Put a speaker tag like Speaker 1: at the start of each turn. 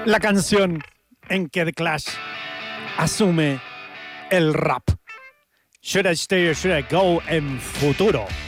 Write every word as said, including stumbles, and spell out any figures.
Speaker 1: la canción en que The Clash asume el rap. Should I Stay or Should I Go en futuro.